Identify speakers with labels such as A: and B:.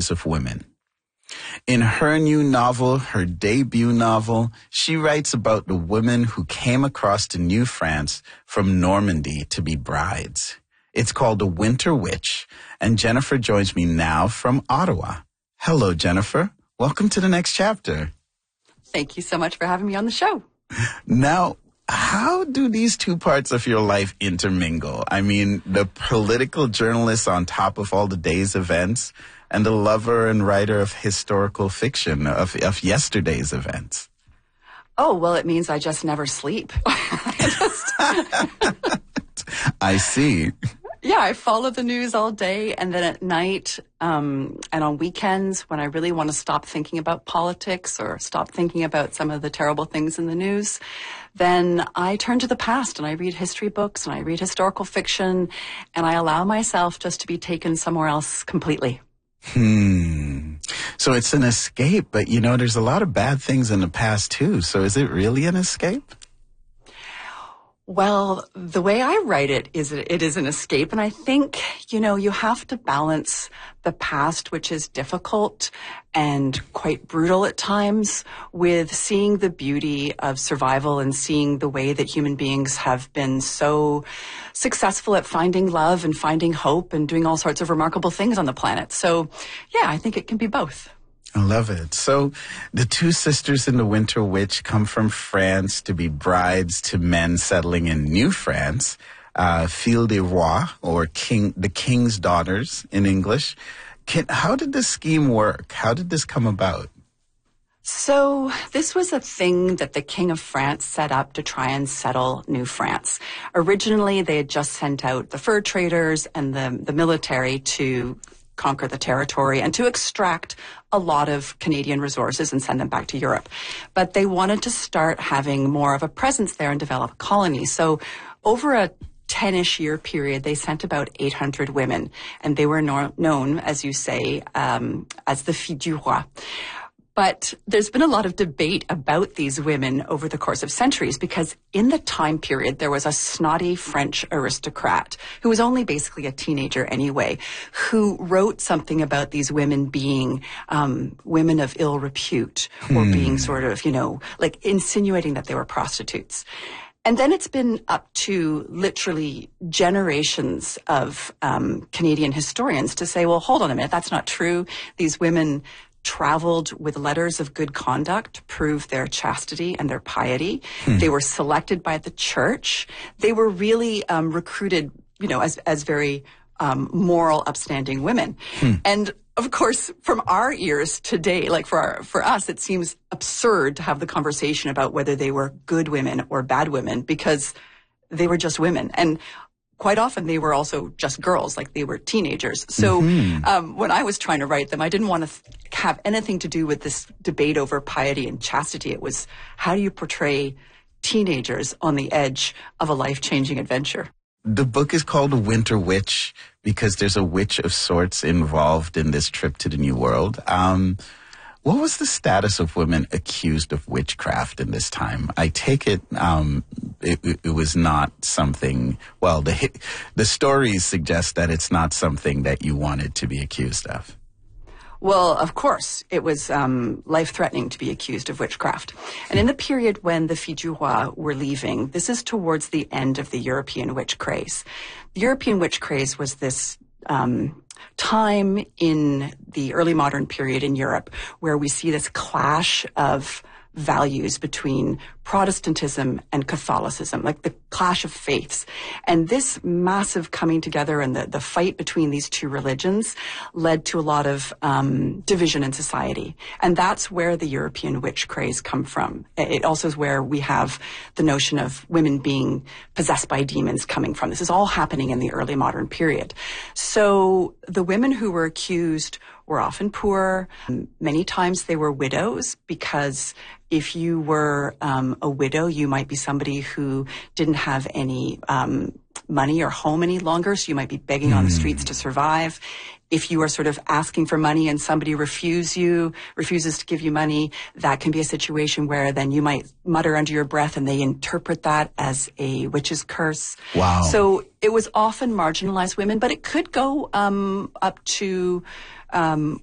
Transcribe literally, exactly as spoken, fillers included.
A: Status of Women. In her new novel, her debut novel, she writes about the women who came across to New France from Normandy to be brides. It's called The Winter Witch, and Jennifer joins me now from Ottawa. Hello, Jennifer. Welcome to the next chapter.
B: Thank you so much for having me on the show.
A: Now, how do these two parts of your life intermingle? I mean, the political journalist on top of all the day's events, and the lover and writer of historical fiction, of, of yesterday's events.
B: Oh, well, it means I just never sleep. I, just...
A: I see.
B: Yeah, I follow the news all day, and then at night um, and on weekends when I really want to stop thinking about politics or stop thinking about some of the terrible things in the news, then I turn to the past and I read history books and I read historical fiction, and I allow myself just to be taken somewhere else completely.
A: Hmm. So it's an escape, but you know, there's a lot of bad things in the past too. So is it really an escape?
B: Well, the way I write it is it is an escape. And I think, you know, you have to balance the past, which is difficult and quite brutal at times, with seeing the beauty of survival and seeing the way that human beings have been so successful at finding love and finding hope and doing all sorts of remarkable things on the planet. So, yeah, I think it can be both.
A: I love it. So the two sisters in The Winter Witch come from France to be brides to men settling in New France, uh, Fille des Rois, or king, the king's daughters in English. Can, how did this scheme work? How did this come about?
B: So this was a thing that the King of France set up to try and settle New France. Originally, they had just sent out the fur traders and the, the military to conquer the territory and to extract a lot of Canadian resources and send them back to Europe. But they wanted to start having more of a presence there and develop a colony. So over a ten-ish year period, they sent about eight hundred women, and they were no- known, as you say, um, as the Filles du Roi. But there's been a lot of debate about these women over the course of centuries, because in the time period, there was a snotty French aristocrat who was only basically a teenager anyway, who wrote something about these women being um, women of ill repute, or hmm. being sort of, you know, like insinuating that they were prostitutes. And then it's been up to literally generations of um, Canadian historians to say, well, hold on a minute, that's not true. These women traveled with letters of good conduct to prove their chastity and their piety. Hmm. They were selected by the church. They were really um, recruited, you know, as as very um, moral, upstanding women. Hmm. And of course, from our ears today, like for our, for us, it seems absurd to have the conversation about whether they were good women or bad women, because they were just women. And quite often they were also just girls, like they were teenagers. So mm-hmm. um, when I was trying to write them, I didn't want to th- have anything to do with this debate over piety and chastity. It was, how do you portray teenagers on the edge of a life-changing adventure?
A: The book is called Winter Witch because there's a witch of sorts involved in this trip to the New World. Um, what was the status of women accused of witchcraft in this time? I take it um, it, it was not something, well, the the stories suggest that it's not something that you wanted to be accused of.
B: Well, of course, it was um, life-threatening to be accused of witchcraft. And in the period when the Filles du Roi were leaving, this is towards the end of the European witch craze. The European witch craze was this um, time in the early modern period in Europe where we see this clash of values between Protestantism and Catholicism, like the clash of faiths. And this massive coming together and the, the fight between these two religions led to a lot of um, division in society. And that's where the European witch craze come from. It also is where we have the notion of women being possessed by demons coming from. This is all happening in the early modern period. So the women who were accused were often poor. Many times they were widows, because if you were um, a widow, you might be somebody who didn't have any um, money or home any longer, so you might be begging mm. on the streets to survive. If you are sort of asking for money and somebody refuse you, refuses to give you money, that can be a situation where then you might mutter under your breath and they interpret that as a witch's curse.
A: Wow.
B: So it was often marginalized women, but it could go um, up to um,